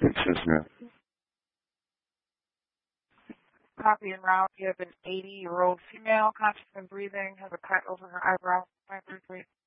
It says here. Copy and route. You have an 80-year-old female, conscious and breathing, has a cut over her eyebrow. 533.